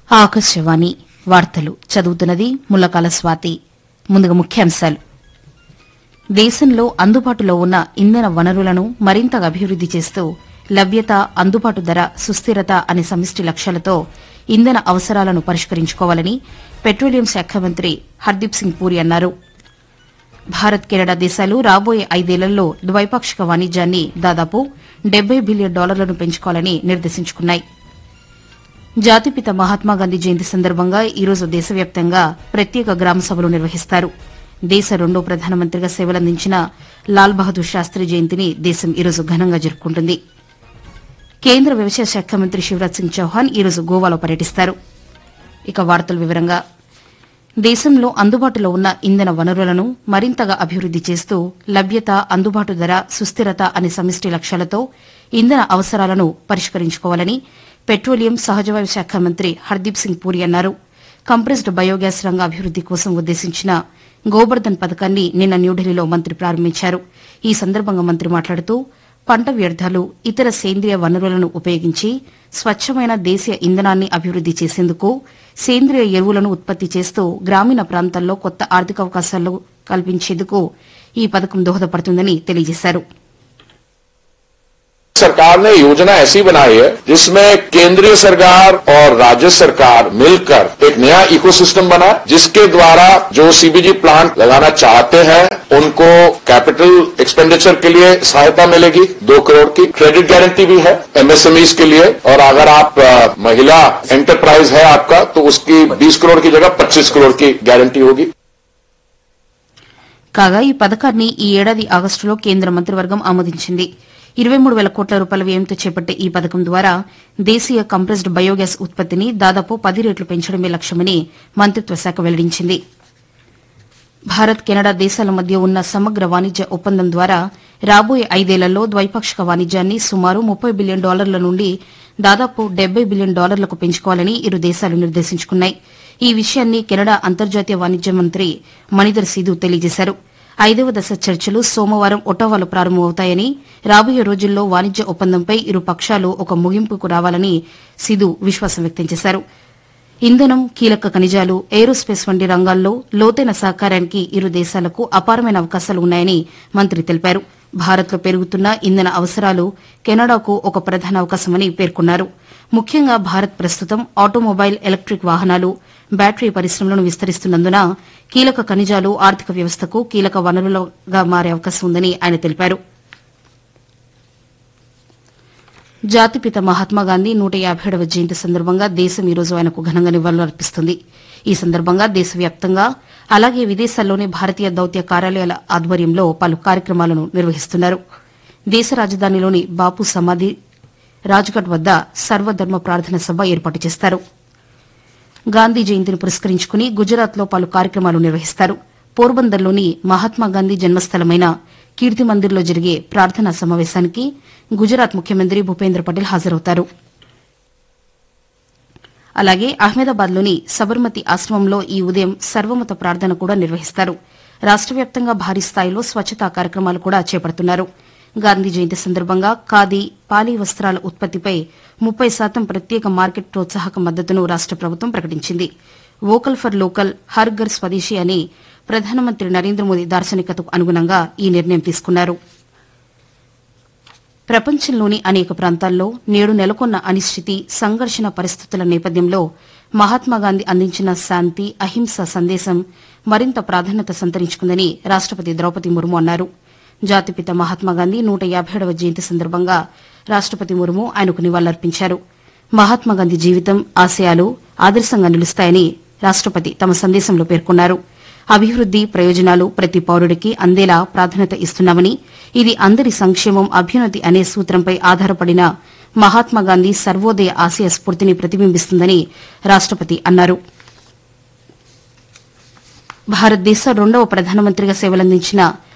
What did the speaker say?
ఆకాశవాణి వార్తలు చదువుతున్నది ముల్లకాల స్వాతి. ముందుగా ముఖ్యాంశాలు. దేశంలో అందుబాటులో ఉన్న ఇంధన వనరులను మరింతగా అభివృద్ది చేస్తూ లభ్యత, అందుబాటు ధర, సుస్థిరత అనే సమిష్టి లక్ష్యాలతో ఇంధన అవసరాలను పరిష్కరించుకోవాలని పెట్రోలియం శాఖ మంత్రి హర్దీప్ సింగ్ పూరి అన్నారు. భారత్, కెనడా దేశాలు రాబోయే 5 ఏళ్లలో ద్వైపాక్షిక వాణిజ్యాన్ని దాదాపు $70 బిలియన్ పెంచుకోవాలని నిర్దేశించుకున్నాయి. జాతిపిత మహాత్మాగాంధీ జయంతి సందర్భంగా ఈరోజు దేశవ్యాప్తంగా ప్రత్యేక గ్రామ సభలు నిర్వహిస్తారు. దేశ రెండో ప్రధానమంత్రిగా సేవలందించిన లాల్ బహదూర్ శాస్త్రి జయంతిని దేశం ఈరోజు ఘనంగా జరుపుకుంటుంది. కేంద్ర వ్యవసాయ శాఖ మంత్రి శివరాజ్ సింగ్ చౌహాన్ ఈరోజు గోవాలో పర్యటిస్తారు. ఇక వార్తల వివరంగా దేశంలో అందుబాటులో ఉన్న ఇంధన వనరులను మరింతగా అభివృద్ది చేస్తూ లభ్యత, అందుబాటు ధర, సుస్థిరత అనే సమిష్టి లక్ష్యాలతో ఇంధన అవసరాలను పరిష్కరించుకోవాలని పెట్రోలియం, సహజవాయు శాఖ మంత్రి హర్దీప్ సింగ్ పూరి అన్నారు. కంప్రెస్డ్ బయోగ్యాస్ రంగ అభివృద్ది కోసం ఉద్దేశించిన గోబర్ధన్ పథకాన్ని నిన్న న్యూఢిల్లీలో మంత్రి ప్రారంభించారు. ఈ సందర్భంగా మంత్రి మాట్లాడుతూ పంట వ్యర్థాలు, ఇతర సేంద్రియ వనరులను ఉపయోగించి స్వచ్చమైన దేశీయ ఇంధనాన్ని అభివృద్ది చేసేందుకు సేంద్రియ ఎరువులను ఉత్పత్తి చేస్తూ గ్రామీణ ప్రాంతాల్లో కొత్త ఆర్థిక అవకాశాలు కల్పించేందుకు ఈ పథకం దోహదపడుతుందని తెలియజేశారు. सरकार ने योजना ऐसी बनाई है जिसमें केंद्रीय सरकार और राज्य सरकार मिलकर एक नया इकोसिस्टम बना, जिसके द्वारा जो सीबीजी प्लांट लगाना चाहते हैं उनको कैपिटल एक्सपेंडिचर के लिए सहायता मिलेगी 2 करोड़ की. क्रेडिट गारंटी भी है एमएसएमईज के लिए, और अगर आप महिला एंटरप्राइज है आपका तो उसकी 20 करोड़ की जगह 25 करोड़ की गारंटी होगी. కాగా ఈ పథకాన్ని ఈ ఏడాది ఆగస్టులో కేంద్ర మంత్రివర్గం ఆమోదించింది. 23,000 కోట్ల రూపాయల వ్యయంతో చేపట్టే ఈ పథకం ద్వారా దేశీయ కంప్రెస్డ్ బయోగ్యాస్ ఉత్పత్తిని దాదాపు 10 రెట్లు పెంచడమే లక్ష్యమని మంత్రిత్వ శాఖ వెల్లడించింది. భారత్, కెనడా దేశాల మధ్య ఉన్న సమగ్ర వాణిజ్య ఒప్పందం ద్వారా రాబోయే 5 ఏళ్లలో ద్వైపాక్షిక వాణిజ్యాన్ని సుమారు $30 బిలియన్ నుండి దాదాపు $70 బిలియన్ పెంచుకోవాలని ఇరు దేశాలు నిర్దేశించుకున్నాయి. ఈ విషయాన్ని కెనడా అంతర్జాతీయ వాణిజ్య మంత్రి మణిధర్ సిధు తెలియజేశారు. 5వ దశ చర్చలు సోమవారం ఒటావాలో ప్రారంభమవుతాయని, రాబోయే రోజుల్లో వాణిజ్య ఒప్పందంపై ఇరు పక్షాలు ఒక ముగింపుకు రావాలని సిధు విశ్వాసం వ్యక్తం చేశారు. ఇంధనం, కీలక ఖనిజాలు, ఏరోస్పేస్ వంటి రంగాల్లో లోతైన సహకారానికి ఇరు దేశాలకు అపారమైన అవకాశాలు ఉన్నాయని మంత్రి తెలిపారు. భారత్లో పెరుగుతున్న ఇంధన అవసరాలు కెనడాకు ఒక ప్రధాన అవకాశమని పేర్కొన్నారు. ముఖ్యంగా భారత్ ప్రస్తుతం ఆటోమొబైల్, ఎలక్టిక్ వాహనాలు, బ్యాటరీ పరిశ్రమలను విస్తరిస్తున్నందున కీలక ఖనిజాలు ఆర్థిక వ్యవస్థకు కీలక వనరులుగా మారే అవకాశం ఉందని ఆయన తెలిపారు. జాతిపిత మహాత్మాగాంధీ 157వ జయంతి సందర్భంగా దేశం ఈరోజు ఆయనకు ఘనంగా నివాళులర్పిస్తుంది. ఈ సందర్భంగా దేశవ్యాప్తంగా, అలాగే విదేశాల్లోని భారతీయ దౌత్య కార్యాలయాల ఆధ్వర్యంలో పలు కార్యక్రమాలను నిర్వహిస్తున్నారు. దేశ రాజధానిలోని బాపు సమాధి, రాజ్ఘాట్ వద్ద సర్వధర్మ ప్రార్థన సభ ఏర్పాటు చేస్తారు. గాంధీ జయంతిని పురస్కరించుకుని గుజరాత్లో పలు కార్యక్రమాలు నిర్వహిస్తారు. పోర్బందర్లోని మహాత్మాగాంధీ జన్మస్థలమైన కీర్తి మందిర్లో జరిగే ప్రార్థనా సమావేశానికి గుజరాత్ ముఖ్యమంత్రి భూపేంద్ర పటేల్ హాజరవుతారు. అలాగే అహ్మదాబాద్లోని సబర్మతి ఆశ్రమంలో ఈ ఉదయం సర్వమత ప్రార్థన కూడా నిర్వహిస్తారు. రాష్ట వ్యాప్తంగా భారీ స్థాయిలో స్వచ్ఛతా కార్యక్రమాలు కూడా చేపడుతున్నారు. గాంధీ జయంతి సందర్భంగా ఖాదీ, పాలీ వస్త్రాల ఉత్పత్తిపై 30% ప్రత్యేక మార్కెట్ ప్రోత్సాహక మద్దతును రాష్ట ప్రభుత్వం ప్రకటించింది. Vocal for local, Har Ghar స్వదేశీ అని ప్రధానమంత్రి నరేంద్ర మోదీ దార్శనికతకు అనుగుణంగా ఈ నిర్ణయం తీసుకున్నారు. ప్రపంచంలోని అనేక ప్రాంతాల్లో నేడు నెలకొన్న అనిశ్చితి, సంఘర్షణ పరిస్థితుల నేపథ్యంలో మహాత్మాగాంధీ అందించిన శాంతి, అహింస సందేశం మరింత ప్రాధాన్యత సంతరించుకుందని రాష్టపతి ద్రౌపది ముర్ము అన్నారు. జాతిపిత మహాత్మాగాంధీ 157వ జయంతి సందర్భంగా రాష్టపతి ముర్ము ఆయనకు నివాళులర్పించారు. మహాత్మాగాంధీ జీవితం, ఆశయాలు ఆదర్శంగా నిలుస్తాయని రాష్టపతి తమ సందేశంలో పేర్కొన్నారు. అభివృద్ది ప్రయోజనాలు ప్రతి పౌరుడికి అందేలా ప్రాధాన్యత ఇస్తున్నామని, ఇది అందరి సంక్షేమం, అభ్యున్నతి అనే సూత్రంపై ఆధారపడిన మహాత్మాగాంధీ సర్వోదయ ఆశయ స్ఫూర్తిని ప్రతిబింబిస్తుందని రాష్టపతి అన్నారు. భారతదేశ రెండవ ప్రధానమంత్రిగా సేవలందించిన